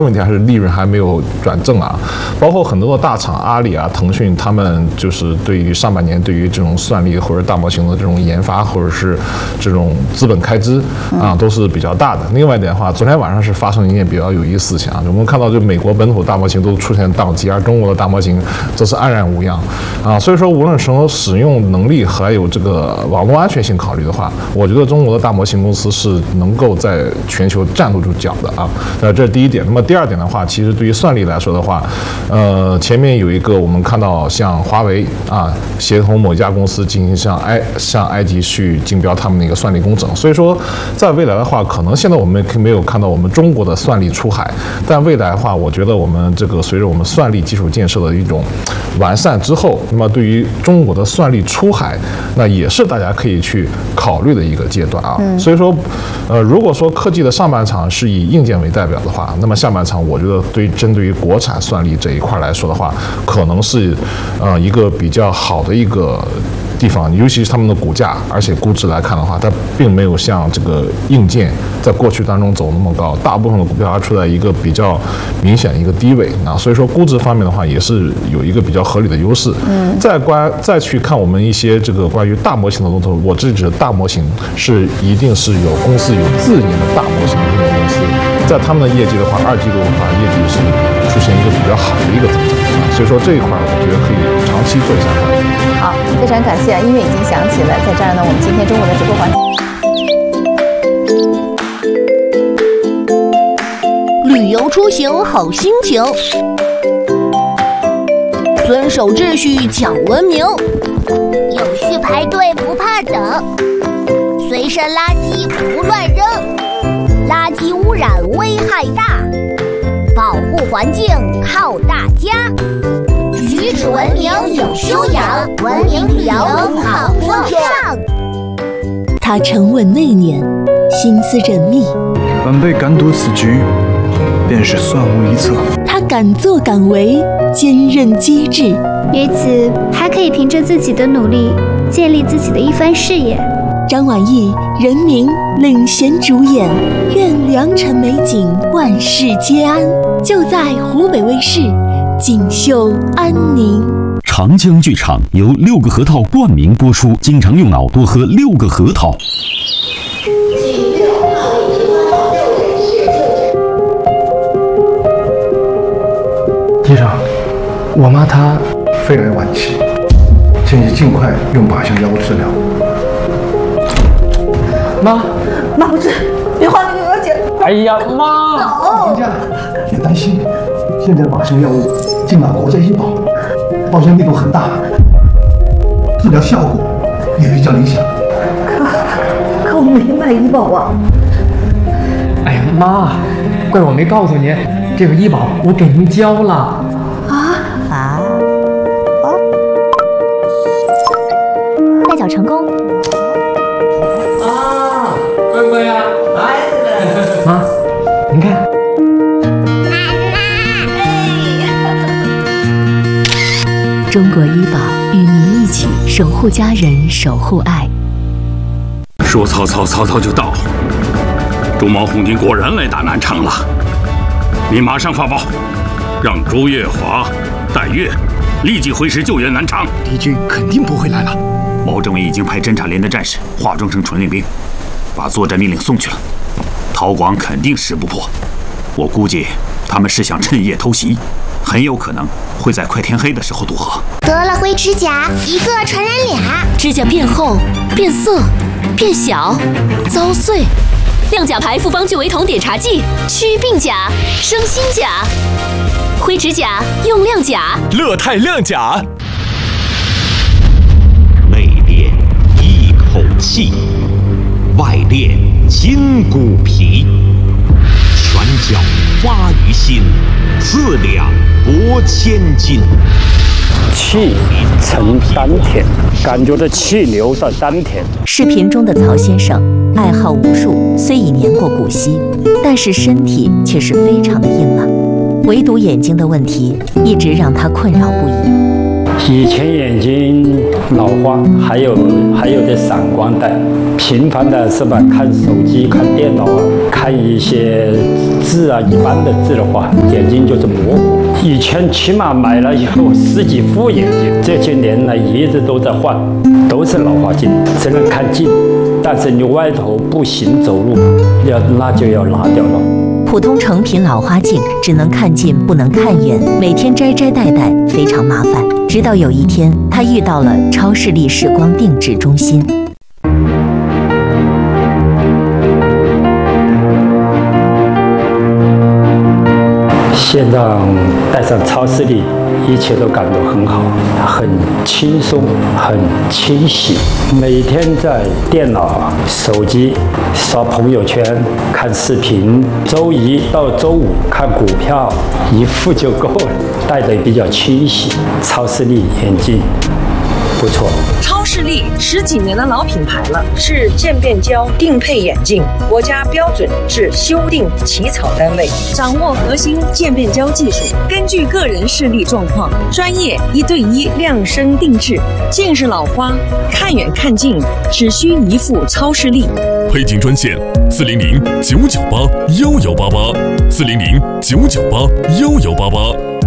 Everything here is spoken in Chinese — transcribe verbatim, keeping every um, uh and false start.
问题还是利润还没有转正啊，包括很多的大厂，阿里啊、腾讯，他们就是对于上半年对于这种算力或者大模型的这种研发或者是这种资本开支啊，都是比较大的。另外一点的话，昨天晚上是发生一件比较有意思的事情啊，我们看到就美国本土大模型都出现宕机，而中国的大模型则是安然无恙啊。所以说，无论从使用能力还有这个网络安全性考虑的话，我觉得中国的大模型公司是能够在全球站得住脚的啊。呃，这是第一点。那么第二点的话，其实对于算力来说的话，呃，前面有一个我们看到像华为啊，协同某家公司进行向埃向埃及去竞标他们的一个算力工程。所以说，在未来的话，可能现在我们没有看到我们中国的算力出海，但未来的话，我觉得我们这个随着我们算力基础建设的一种完善之后，那么对于中国的算力出海，那也是大家可以去考虑的一个阶段啊。嗯、所以说，呃，如果说科技的上半场是以硬件为代表的话，那么下半场我觉得对针对于国产算力这一块来说的话，可能是呃一个比较好的一个地方，尤其是他们的股价，而且估值来看的话，它并没有像这个硬件在过去当中走那么高，大部分的股票还处在一个比较明显的一个低位啊，所以说估值方面的话也是有一个比较合理的优势。嗯，再关再去看我们一些这个关于大模型的龙头，我这指的大模型是一定是有公司有自研的大模型的这种公司，在他们的业绩的话，二季度的话业绩是出现一个比较好的一个增长啊，所以说这一块我觉得可以长期做一下关注。 好，非常感谢，音乐已经响起了，在这儿呢，我们今天中午的直播环节。 旅游出行好心情，遵守秩序讲文明， 有序排队不怕等，随身垃圾不乱扔，垃圾污染危害大，保护环境靠大家，举止文明有修养，文明旅游好风尚。 他沉稳内敛，心思缜密， 晚辈敢赌此局，便是算无一策。 他敢作敢为，坚韧机智， 于此还可以凭着自己的努力建立自己的一番事业。 张晚意、任明领衔主演，愿良辰美景万事皆安，就在湖北卫视锦绣安宁。 长江剧场由六个核桃冠名播出，经常用脑多喝六个核桃。 医生，我妈她肺癌晚期，建议尽快用靶向药物治疗。 妈， 妈不是，别花那个额姐。 哎呀，妈！ 走。 别担心，现在靶向药物进了国家医保，报销力度很大，治疗效果也比较理想。 可可我没买医保啊。 哎呀，妈，怪我没告诉您，这个医保我给您交了。 啊啊啊！ 代缴成功。 啊，乖乖呀，来了。妈，您看。 中国医保与您一起守护家人，守护爱。 说曹操，曹操就到。朱毛红军果然来打南昌了，你马上发报，让朱月华、戴月立即回师救援南昌。 敌军肯定不会来了。 毛政委已经派侦察连的战士化妆成传令兵，把作战命令送去了。陶广肯定识不破，我估计他们是想趁夜偷袭，很有可能会在快天黑的时候渡河。 得了灰指甲，一个传染俩。 指甲变厚、变色、变小、遭碎。亮甲牌复方聚维酮碘茶剂，祛病甲、生新甲。灰指甲用亮甲， 乐泰亮甲。 内敛一口气，外练筋骨皮，拳脚发于心，四两拨千斤。 气沉丹田，感觉着气流到丹田。 视频中的曹先生爱好武术，虽已年过古稀，但是身体却是非常的硬朗。唯独眼睛的问题一直让他困扰不已。 以前眼睛老花，还有还有点散光带，频繁的是吧？看手机、看电脑啊，看一些字啊，一般的字的话，眼睛就是模糊。以前起码买了有十几副眼镜，这些年来一直都在换，都是老花镜，只能看近，但是你外头步行走路，要那就要拿掉了。 普通成品老花镜只能看近不能看远，每天摘摘戴戴非常麻烦。直到有一天，他遇到了超视力视光定制中心。 现在戴上超视力，一切都感到很好，很轻松，很清晰。每天在电脑、手机刷朋友圈、看视频，周一到周五看股票，一副就够了，戴得比较清晰。超视力眼镜不错。 超视力十几年的老品牌了，是渐变焦定配眼镜国家标准制修订起草单位，掌握核心渐变焦技术，根据个人视力状况，专业一对一量身定制。近视老花，看远看近只需一副超视力。 配镜专线：四零零九九八幺幺八八，四零零九九八幺幺八八。